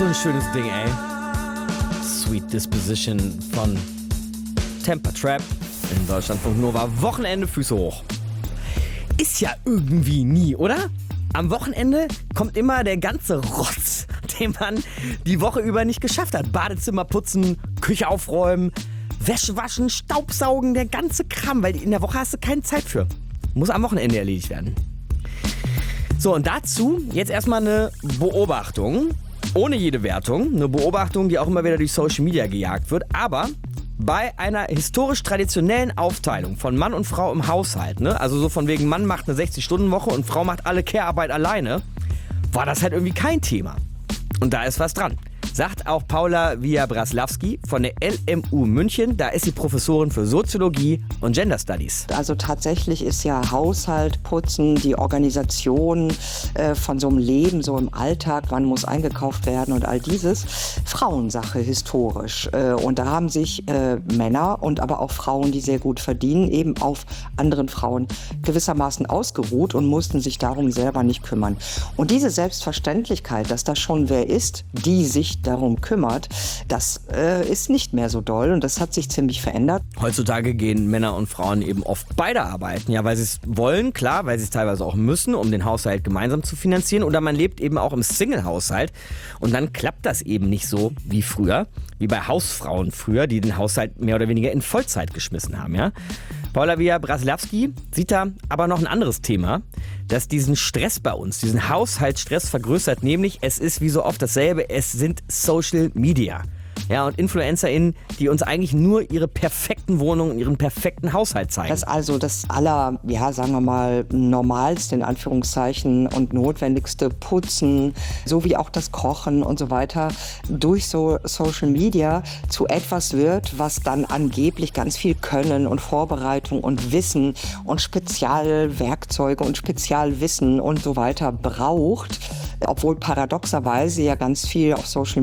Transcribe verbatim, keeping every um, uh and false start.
so ein schönes Ding, ey. Sweet Disposition von Temper Trap in Deutschlandfunk Nova. Wochenende, Füße hoch. Ist ja irgendwie nie, oder? Am Wochenende kommt immer der ganze Rotz, den man die Woche über nicht geschafft hat. Badezimmer putzen, Küche aufräumen, Wäsche waschen, Staubsaugen, der ganze Kram, weil in der Woche hast du keine Zeit für. Muss am Wochenende erledigt werden. So, und dazu jetzt erstmal eine Beobachtung, ohne jede Wertung. Eine Beobachtung, die auch immer wieder durch Social Media gejagt wird. Aber bei einer historisch traditionellen Aufteilung von Mann und Frau im Haushalt, ne? Also so von wegen Mann macht eine sechzig-Stunden-Woche und Frau macht alle Care-Arbeit alleine, war das halt irgendwie kein Thema. Und da ist was dran. Sagt auch Paula Wieja-Braslavsky von der L M U München. Da ist sie Professorin für Soziologie und Gender Studies. Also tatsächlich ist ja Haushalt, Putzen, die Organisation äh, von so einem Leben, so im Alltag, wann muss eingekauft werden und all dieses, Frauensache historisch. Äh, und da haben sich äh, Männer und aber auch Frauen, die sehr gut verdienen, eben auf anderen Frauen gewissermaßen ausgeruht und mussten sich darum selber nicht kümmern. Und diese Selbstverständlichkeit, dass da schon wer ist, die sich darum kümmert, das äh, ist nicht mehr so doll und das hat sich ziemlich verändert. Heutzutage gehen Männer und Frauen eben oft beide arbeiten, ja, weil sie es wollen, klar, weil sie es teilweise auch müssen, um den Haushalt gemeinsam zu finanzieren, oder man lebt eben auch im Single-Haushalt und dann klappt das eben nicht so wie früher, wie bei Hausfrauen früher, die den Haushalt mehr oder weniger in Vollzeit geschmissen haben, ja. Paula Wieja-Braslavsky sieht da aber noch ein anderes Thema, das diesen Stress bei uns, diesen Haushaltsstress vergrößert, nämlich es ist wie so oft dasselbe, es sind Social Media. Ja, und InfluencerInnen, die uns eigentlich nur ihre perfekten Wohnungen, ihren perfekten Haushalt zeigen. Das also das aller, ja, sagen wir mal, normalste in Anführungszeichen und notwendigste Putzen, sowie auch das Kochen und so weiter, durch so Social Media zu etwas wird, was dann angeblich ganz viel Können und Vorbereitung und Wissen und Spezialwerkzeuge und Spezialwissen und so weiter braucht, obwohl paradoxerweise ja ganz viel auf Social